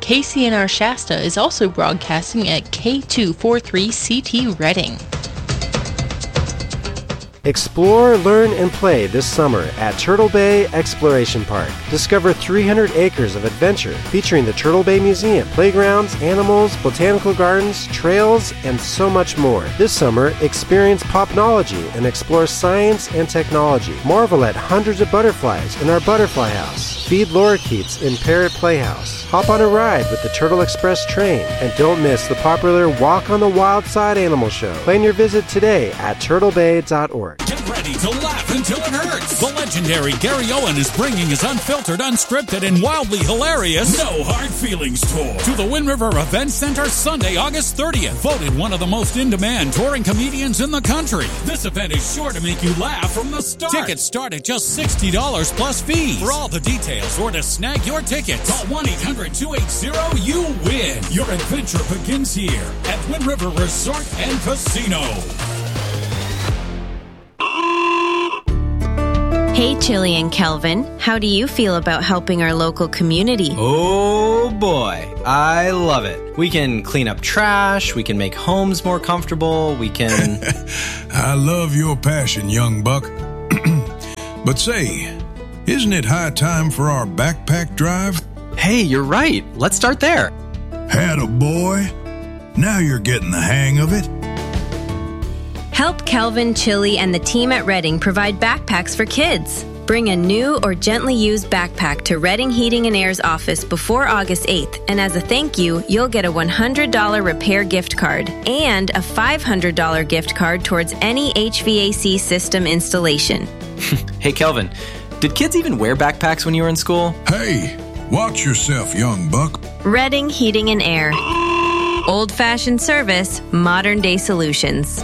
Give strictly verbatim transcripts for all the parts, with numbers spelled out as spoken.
K C N R Shasta is also broadcasting at K two forty-three C T Reading. Explore, learn, and play this summer at Turtle Bay Exploration Park. Discover three hundred acres of adventure featuring the Turtle Bay Museum, playgrounds, animals, botanical gardens, trails, and so much more. This summer, experience popnology and explore science and technology. Marvel at hundreds of butterflies in our Butterfly House. Feed lorikeets in Parrot Playhouse. Hop on a ride with the Turtle Express train. And don't miss the popular Walk on the Wild Side Animal Show. Plan your visit today at turtle bay dot org. Get ready to laugh until it hurts. The legendary Gary Owen is bringing his unfiltered, unscripted, and wildly hilarious No Hard Feelings tour to the Wind River Event Center Sunday, August thirtieth. Voted one of the most in-demand touring comedians in the country. This event is sure to make you laugh from the start. Tickets start at just sixty dollars plus fees. For all the details or to snag your tickets, call one eight hundred two eight zero you win. Your adventure begins here at Wind River Resort and Casino. Hey, Chili and Kelvin, how do you feel about helping our local community? Oh boy, I love it. We can clean up trash, we can make homes more comfortable, we can... I love your passion, young buck. But say, isn't it high time for our backpack drive? Hey, you're right. Let's start there. Atta boy. Now you're getting the hang of it. Help Kelvin, Chili, and the team at Reading provide backpacks for kids. Bring a new or gently used backpack to Reading Heating and Air's office before August eighth, and as a thank you, you'll get a one hundred dollars repair gift card and a five hundred dollars gift card towards any H V A C system installation. Hey, Kelvin, did kids even wear backpacks when you were in school? Hey, watch yourself, young buck. Reading Heating and Air. Old-fashioned service, modern-day solutions.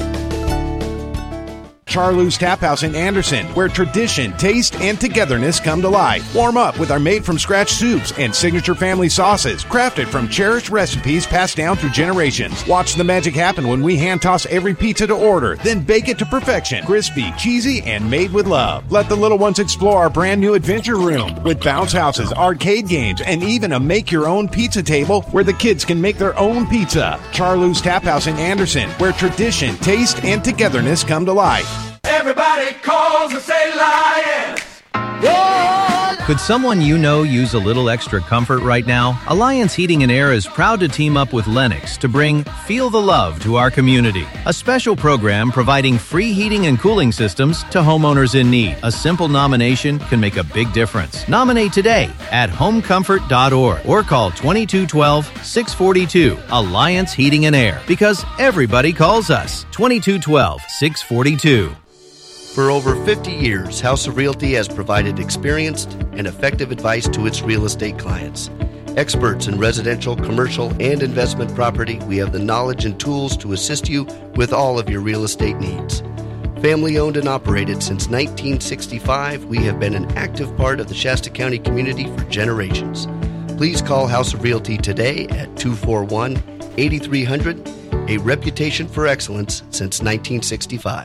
Charloo's Tap House in Anderson, where tradition, taste, and togetherness come to life. Warm up with our made-from-scratch soups and signature family sauces, crafted from cherished recipes passed down through generations. Watch the magic happen when we hand-toss every pizza to order, then bake it to perfection. Crispy, cheesy, and made with love. Let the little ones explore our brand-new adventure room with bounce houses, arcade games, and even a make-your-own pizza table where the kids can make their own pizza. Charloo's Tap House in Anderson, where tradition, taste, and togetherness come to life. Everybody calls and say Lions. Could someone you know use a little extra comfort right now? Alliance Heating and Air is proud to team up with Lennox to bring Feel the Love to our community, a special program providing free heating and cooling systems to homeowners in need. A simple nomination can make a big difference. Nominate today at home comfort dot org or call twenty-two twelve, six forty-two. Alliance Heating and Air, because everybody calls us. twenty-two twelve, six forty-two. For over fifty years, House of Realty has provided experienced and effective advice to its real estate clients. Experts in residential, commercial, and investment property, we have the knowledge and tools to assist you with all of your real estate needs. Family owned and operated since nineteen sixty-five, we have been an active part of the Shasta County community for generations. Please call House of Realty today at two four one, eight three hundred, a reputation for excellence since nineteen sixty-five.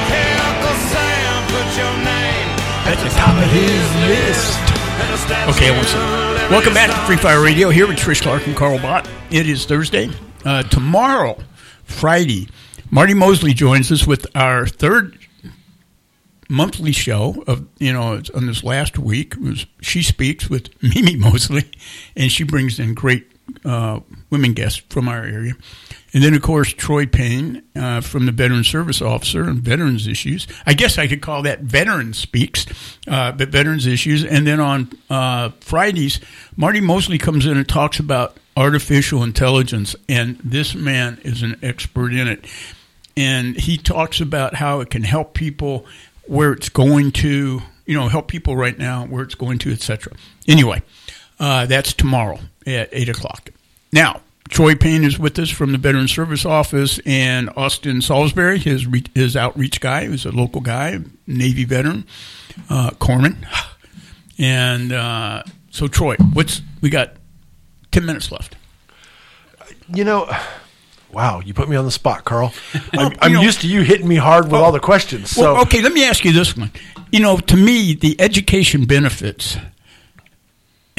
At the top of his list. Okay, I want to welcome back to Free Fire Radio here with Trish Clark and Carl Bott. It is Thursday. Uh, tomorrow, Friday, Marty Mosley joins us with our third monthly show of, you know, on this last week. It was She Speaks with Mimi Mosley, and she brings in great uh, women guests from our area. And then, of course, Troy Payne uh, from the Veteran Service Officer and Veterans Issues. I guess I could call that Veteran Speaks, uh, but Veterans Issues. And then on uh, Fridays, Marty Mosley comes in and talks about artificial intelligence, and this man is an expert in it. And he talks about how it can help people, where it's going to, you know, help people right now, where it's going to, et cetera. Anyway, uh, that's tomorrow at eight o'clock. Now, Troy Payne is with us from the Veteran Service Office, and Austin Salisbury, his re- his outreach guy, who's a local guy, Navy veteran, uh, Corpsman. And uh, so, Troy, what's we got ten minutes left. You know, wow, you put me on the spot, Carl. Well, I'm, I'm know, used to you hitting me hard with well, all the questions. So, well, okay, let me ask you this one. You know, to me, the education benefits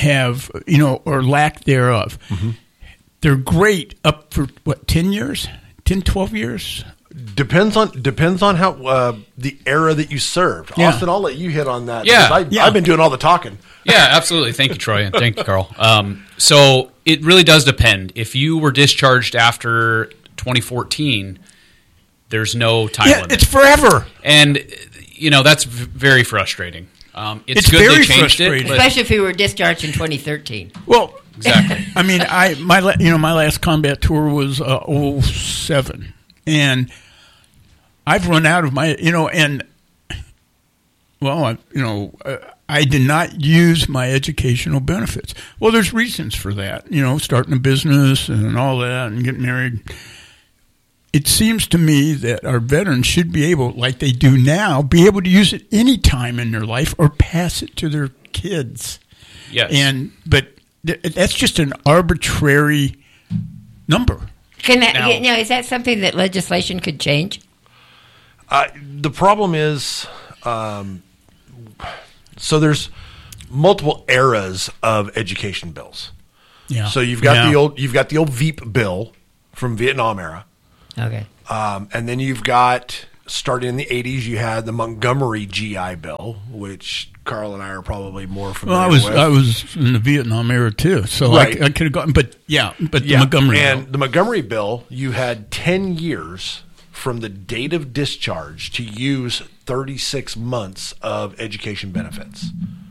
have, you know, or lack thereof. Mm-hmm. They're great up for, what, ten years? ten, twelve years? Depends on depends on how uh, the era that you served. Yeah. Austin, I'll let you hit on that. Yeah. 'cause I, Yeah. I've been doing all the talking. Yeah, absolutely. Thank you, Troy, and thank you, Carl. Um, so it really does depend. If you were discharged after twenty fourteen, there's no time Yeah, limit. it's forever. And, you know, that's v- very frustrating. Um, it's, It's good very they changed it. frustrating. But Especially if you were discharged in twenty thirteen. Well, exactly. I mean, I my la- you know my last combat tour was uh, oh seven, and I've run out of my you know and well, I, you know, uh, I did not use my educational benefits. Well, there's reasons for that. You know, starting a business and all that, and getting married. It seems to me that our veterans should be able, like they do now, be able to use it any time in their life or pass it to their kids. Yes. And but th- that's just an arbitrary number. Can that, Now- you know, is that something that legislation could change? Uh, the problem is, um, so there's multiple eras of education bills. Yeah. So you've got Yeah. the old you've got the old Veep bill from Vietnam era. Okay. Um, and then you've got, starting in the eighties, you had the Montgomery G I Bill, which Carl and I are probably more Well, familiar I was with. I was in the Vietnam era too, so Right. I, I could have gotten. But yeah, but Yeah, the Montgomery. And the Montgomery Bill, you had ten years from the date of discharge to use thirty-six months of education benefits.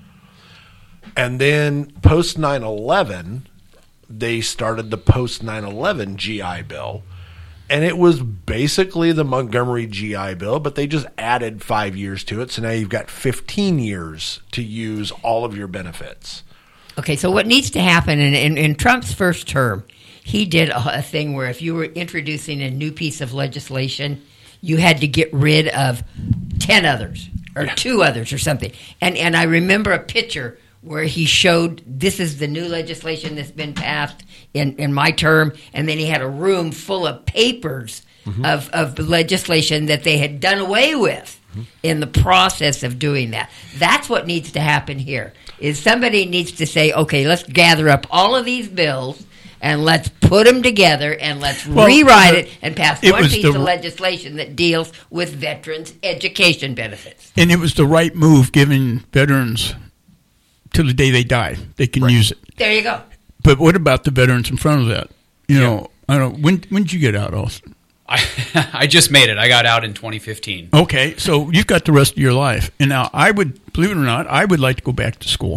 And then post nine eleven, they started the post nine eleven G I Bill. And it was basically the Montgomery G I Bill, but they just added five years to it. So now you've got fifteen years to use all of your benefits. Okay, so what needs to happen in, in, in Trump's first term, he did a, a thing where if you were introducing a new piece of legislation, you had to get rid of ten others or Yeah. two others or something. And and I remember a picture where he showed this is the new legislation that's been passed in, in my term, and then he had a room full of papers Mm-hmm. of, of legislation that they had done away with Mm-hmm. in the process of doing that. That's what needs to happen here, is somebody needs to say, okay, let's gather up all of these bills and let's put them together and let's Well, rewrite the- it and pass it one was piece the- of legislation that deals with veterans' education benefits. and it was the right move, giving veterans till the day they die they can use it. There you go. But what about the veterans in front of that? You know, I don't. When when did you get out, Austin? I, I just made it. I got out in twenty fifteen. Okay, so you've got the rest of your life, and now I would, believe it or not, I would like to go back to school,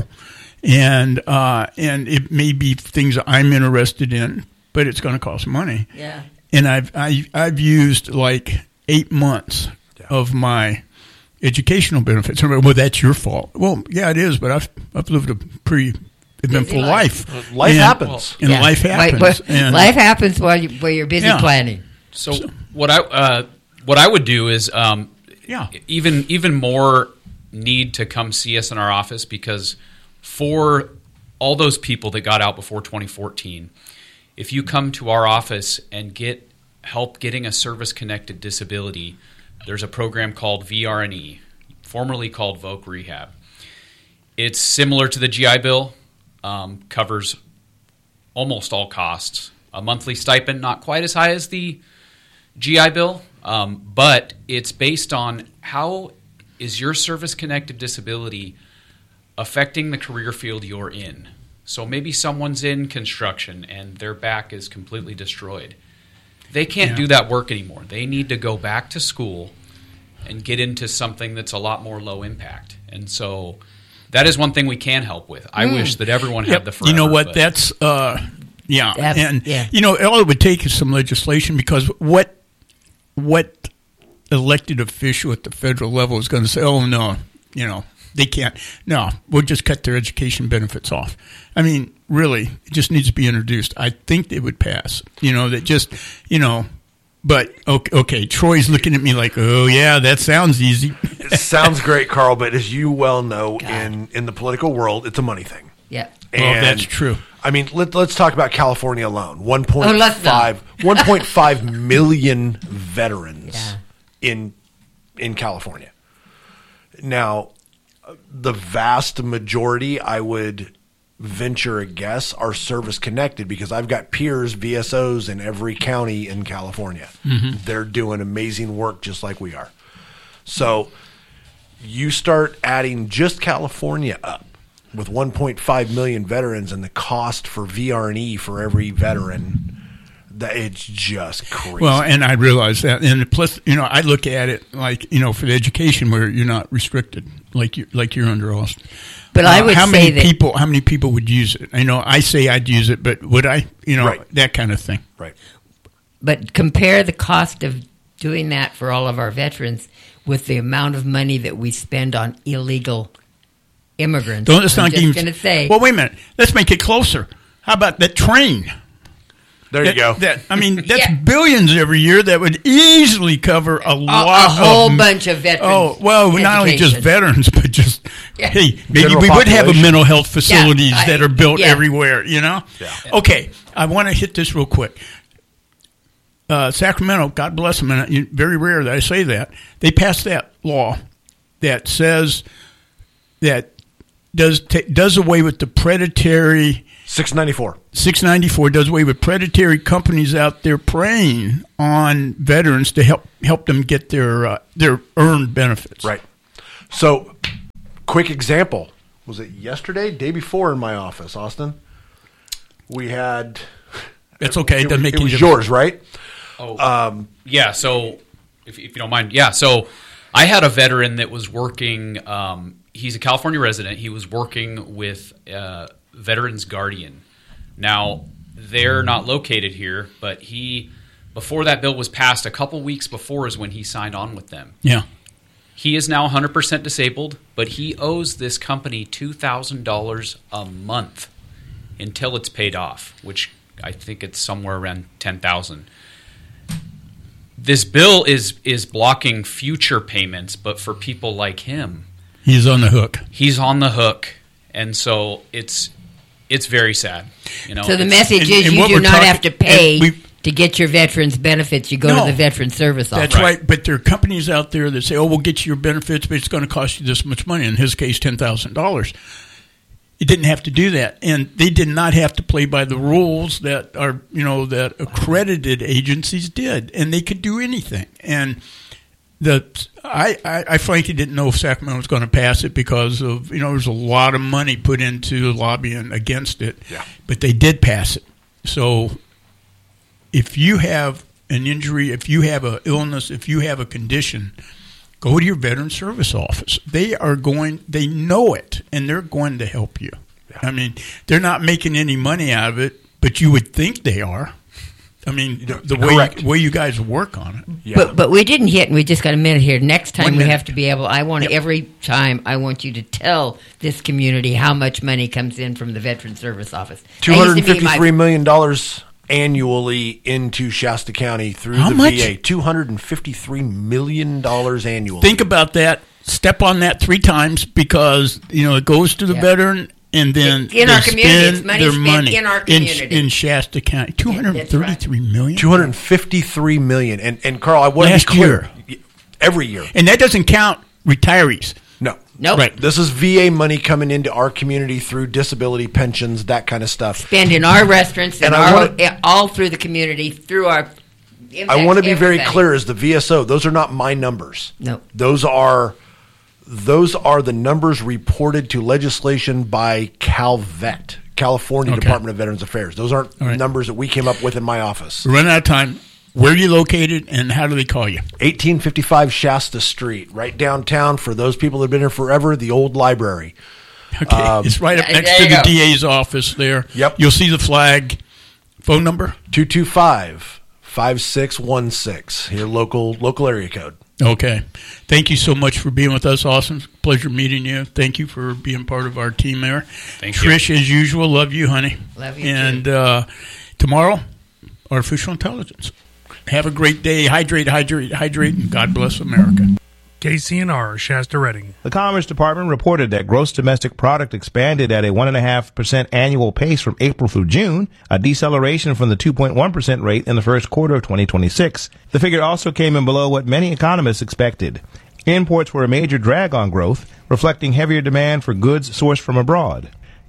and uh, and it may be things I'm interested in, but it's going to cost money. Yeah. And I've I, I've used like eight months of my educational benefits. Everybody, well, that's your fault. Well, yeah, it is, but I've I've lived a pretty eventful Busy life. life. Life And- happens. and Yeah. life happens. Life, and life happens while, you, while you're busy Yeah. planning. So what I uh, what I would do is um, Yeah. even even more need to come see us in our office, because for all those people that got out before twenty fourteen, if you come to our office and get help getting a service-connected disability, there's a program called V R N E, formerly called V O C Rehab. It's similar to the G I Bill, um, covers almost all costs. A monthly stipend, not quite as high as the G I Bill, um, but it's based on how is your service-connected disability affecting the career field you're in. So maybe someone's in construction and their back is completely destroyed. They can't Yeah. do that work anymore. They need to go back to school and get into something that's a lot more low impact. And so that is one thing we can help with. I Mm. wish that everyone Yep. had the forever. You know what? but- That's uh, yeah, That's- and yeah. you know all it would take is some legislation, because what what elected official at the federal level is going to say, oh no, you know they can't. No, we'll just cut their education benefits off. I mean, really, it just needs to be introduced. I think it would pass. You know that just you know. But okay, okay, Troy's looking at me like, oh yeah, that sounds easy. It sounds great, Carl, but as you well know, in, in the political world, it's a money thing. Yeah. Well, that's true. I mean, let, let's talk about California alone. one point Oh, let's five one point five million veterans Yeah. in in California. Now, the vast majority, I would venture a guess, are service connected because I've got peers, V S Os in every county in California. Mhm. They're doing amazing work just like we are. So you start adding just California up with one point five million veterans and the cost for V R and E for every veteran, that it's just crazy. Well, and I realize that, and plus, you know, I look at it like, you know, for the education where you're not restricted, like you like you're under Austin. But I would how say many that- people? How many people would use it? I know I say I'd use it, but would I? You know, Right. that kind of thing. Right. But compare the cost of doing that for all of our veterans with the amount of money that we spend on illegal immigrants. Don't let's I'm not just even going to say. Well, wait a minute. Let's make it closer. How about that train? There That- you go. That I mean, that's Yeah. billions every year that would easily cover a, a, lot a whole of bunch of veterans. Oh well, not only just education. veterans, but just Yeah. hey, maybe General we would have a population. mental health facilities Yeah, I- that are built yeah. everywhere. You know. Yeah. Okay, I want to hit this real quick. Uh, Sacramento, God bless them, and it's very rare that I say that, they passed that law that says that does ta does away with the predatory six ninety-four. six ninety-four does away with predatory companies out there preying on veterans to help help them get their uh, their earned benefits. Right. So, quick example. Was it yesterday, day before in my office, Austin? We had... That's okay. It It, doesn't make it any was difference. yours, right? Oh, Um, yeah. So, if, if you don't mind, yeah. So, I had a veteran that was working. Um, he's a California resident. He was working with uh, Veterans Guardian. Now, they're not located here, but he, before that bill was passed, a couple weeks before is when he signed on with them. Yeah. He is now one hundred percent disabled, but he owes this company two thousand dollars a month until it's paid off, which I think it's somewhere around ten thousand dollars. This bill is is blocking future payments, but for people like him, He's on the hook. he's on the hook, and so it's it's very sad. You know, So the It's- message and- is and you what do we're not talking- have to pay and we- to get your veterans benefits. You go No. to the Veteran Service Office. That's right. But there are companies out there that say, oh, we'll get you your benefits, but it's going to cost you this much money. In his case, ten thousand dollars. It didn't have to do that. And they did not have to play by the rules that are, you know, that accredited agencies did. And they could do anything. And the I, I, I frankly didn't know if Sacramento was going to pass it because of, you know, there's a lot of money put into lobbying against it. Yeah. But they did pass it. So if you have an injury, if you have an illness, if you have a condition, go to your Veteran Service Office. They are going, they know it, and they're going to help you. Yeah. I mean, they're not making any money out of it, but you would think they are. I mean, You know, the way correct. way you guys work on it. Yeah. But but we didn't hit, and we just got a minute here. Next time One we minute. have to be able. I want Yep. every time. I want you to tell this community how much money comes in from the Veteran Service Office. That Two used hundred to be my- fifty-three million dollars annually into Shasta County through How the much? V A. two hundred fifty-three million dollars annually. Think about that. Step on that three times because, you know, it goes to the Yeah. veteran and then It's in they our community. It's spend money their spent money in our community. in, Shasta County. two hundred thirty-three million two hundred fifty-three million dollars. And, and Carl, I want to be Last clear. Every year. And that doesn't count retirees. No. Nope. Right. This is V A money coming into our community through disability pensions, that kind of stuff. spend in our restaurants and, And I our, wanna- eh, all through the community through our. I want to be very everybody. clear as the V S O. Those are not my numbers. No. Those are those are the numbers reported to legislation by CalVet, California Okay. Department of Veterans Affairs. Those aren't All right. numbers that we came up with in my office. We're running out of time. Where are you located and how do they call you? eighteen fifty-five Shasta Street, right downtown. For those people that have been here forever, the old library. Okay. Um, it's right up there next you to the go. D A's office there. Yep. You'll see the flag. Phone number? two two five, five six one six. Here, local local area code. Okay. Thank you so much for being with us, Austin. Pleasure meeting you. Thank you for being part of our team there. Thank you. Trish, as usual, love you, honey. Love you And too. uh, tomorrow, artificial intelligence. Have a great day. Hydrate, hydrate, hydrate, and God bless America. K C N R, Shasta Redding. The Commerce Department reported that gross domestic product expanded at a one point five percent annual pace from April through June, a deceleration from the two point one percent rate in the first quarter of twenty twenty-six. The figure also came in below what many economists expected. Imports were a major drag on growth, reflecting heavier demand for goods sourced from abroad.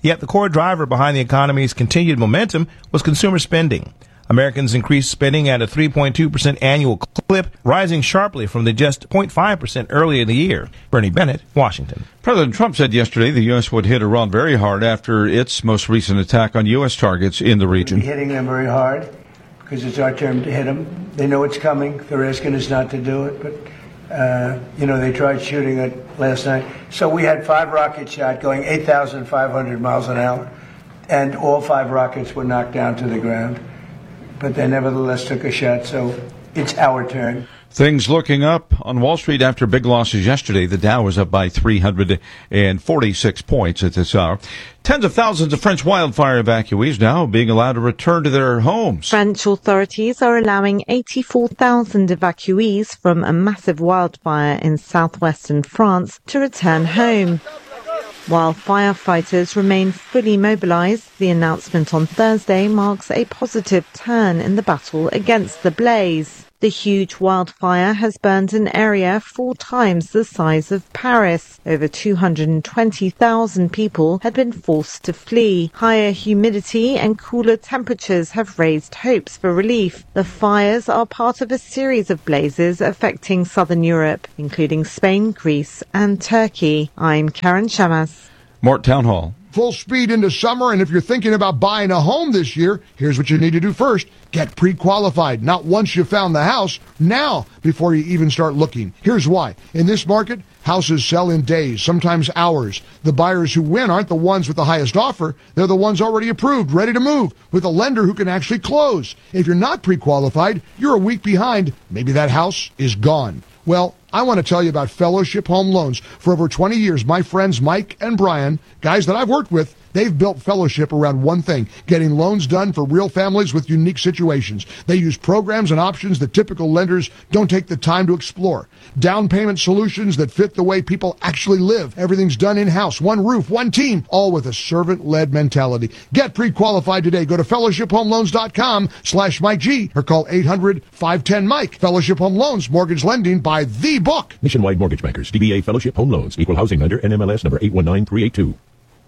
Yet the core driver behind the economy's continued momentum was consumer spending. Americans increased spending at a three point two percent annual clip, rising sharply from the just zero point five percent earlier in the year. Bernie Bennett, Washington. President Trump said yesterday the U S would hit Iran very hard after its most recent attack on U S targets in the region. We're hitting them very hard because it's our turn to hit them. They know it's coming. They're asking us not to do it, but, uh, you know, they tried shooting it last night. So we had five rockets shot going eight thousand five hundred miles an hour, and all five rockets were knocked down to the ground. But they nevertheless took a shot, so it's our turn. Things looking up on Wall Street after big losses yesterday. The Dow was up by three hundred forty-six points at this hour. Tens of thousands of French wildfire evacuees now being allowed to return to their homes. French authorities are allowing eighty-four thousand evacuees from a massive wildfire in southwestern France to return home. While firefighters remain fully mobilized, the announcement on Thursday marks a positive turn in the battle against the blaze. The huge wildfire has burned an area four times the size of Paris. Over two hundred twenty thousand people had been forced to flee. Higher humidity and cooler temperatures have raised hopes for relief. The fires are part of a series of blazes affecting southern Europe, including Spain, Greece and Turkey. I'm Karen Shamas. Mort Town Hall. Full speed into summer, and if you're thinking about buying a home this year, here's what you need to do first. Get pre-qualified, not once you found the house, now before you even start looking. Here's why. In this market, houses sell in days, sometimes hours. The buyers who win aren't the ones with the highest offer. They're the ones already approved, ready to move, with a lender who can actually close. If you're not pre-qualified, you're a week behind. Maybe that house is gone. Well, I want to tell you about Fellowship Home Loans. For over twenty years, my friends Mike and Brian, guys that I've worked with, they've built Fellowship around one thing, getting loans done for real families with unique situations. They use programs and options that typical lenders don't take the time to explore. Down payment solutions that fit the way people actually live. Everything's done in-house, one roof, one team, all with a servant-led mentality. Get pre-qualified today. Go to fellowship home loans dot com slash Mike G or call eight hundred five one zero Mike. Fellowship Home Loans, mortgage lending by the book. Nationwide Mortgage Bankers, D B A Fellowship Home Loans, Equal Housing Lender, N M L S number eight one nine three eight two.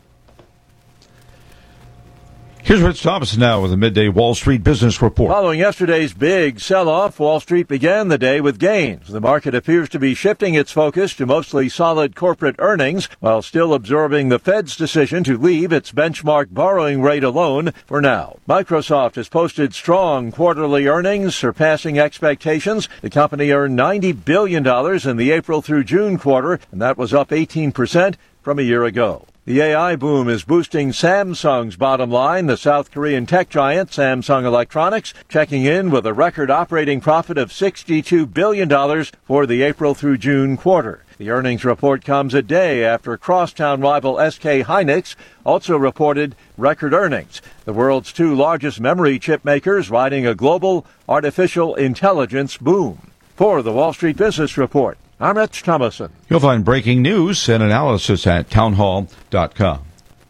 Here's Rich Thomas now with a midday Wall Street Business Report. Following yesterday's big sell-off, Wall Street began the day with gains. The market appears to be shifting its focus to mostly solid corporate earnings, while still absorbing the Fed's decision to leave its benchmark borrowing rate alone for now. Microsoft has posted strong quarterly earnings, surpassing expectations. The company earned ninety billion dollars in the April through June quarter, and that was up eighteen percent from a year ago. The A I boom is boosting Samsung's bottom line. The South Korean tech giant, Samsung Electronics, checking in with a record operating profit of sixty-two billion dollars for the April through June quarter. The earnings report comes a day after crosstown rival S K Hynix also reported record earnings. The world's two largest memory chip makers riding a global artificial intelligence boom. For the Wall Street Business Report, I'm Rich Thomason. You'll find breaking news and analysis at townhall dot com.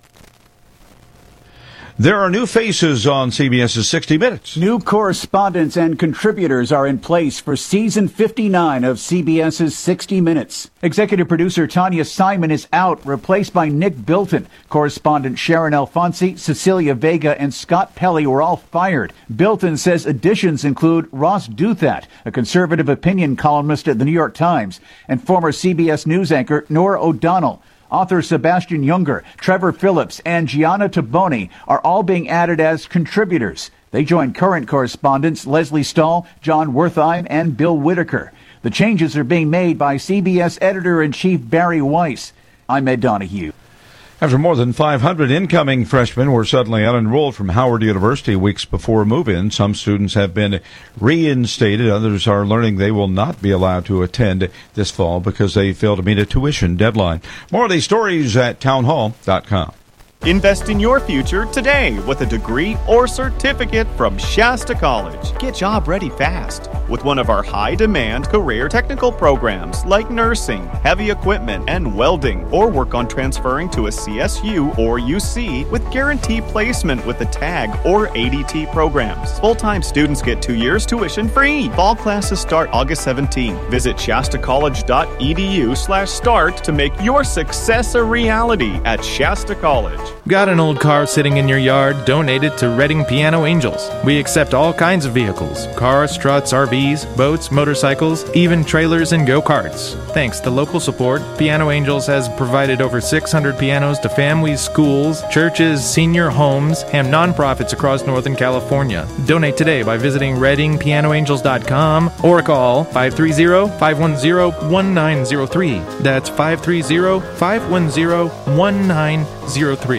There are new faces on CBS's sixty minutes. New correspondents and contributors are in place for season fifty-nine of CBS's sixty minutes. Executive producer Tanya Simon is out, replaced by Nick Bilton. Correspondent Sharon Alfonsi, Cecilia Vega, and Scott Pelley were all fired. Bilton says additions include Ross Douthat, a conservative opinion columnist at the New York Times, and former C B S News anchor Norah O'Donnell. Author Sebastian Junger, Trevor Phillips, and Gianna Taboni are all being added as contributors. They join current correspondents Leslie Stahl, John Wertheim, and Bill Whitaker. The changes are being made by C B S editor-in-chief Barry Weiss. I'm Ed Donahue. After more than five hundred incoming freshmen were suddenly unenrolled from Howard University weeks before move-in, some students have been reinstated. Others are learning they will not be allowed to attend this fall because they failed to meet a tuition deadline. More of these stories at townhall dot com. Invest in your future today with a degree or certificate from Shasta College. Get job ready fast with one of our high-demand career technical programs like nursing, heavy equipment, and welding, or work on transferring to a C S U or U C with guaranteed placement with the TAG or A D T programs. Full-time students get two years tuition free. Fall classes start August seventeenth. Visit shasta college dot e d u slash start to make your success a reality at Shasta College. Got an old car sitting in your yard? Donate it to Reading Piano Angels. We accept all kinds of vehicles: cars, trucks, R Vs, boats, motorcycles, even trailers and go-karts. Thanks to local support, Piano Angels has provided over six hundred pianos to families, schools, churches, senior homes, and nonprofits across Northern California. Donate today by visiting reading piano angels dot com or call five three zero, five one zero, one nine zero three. That's five three zero, five one zero, one nine zero three.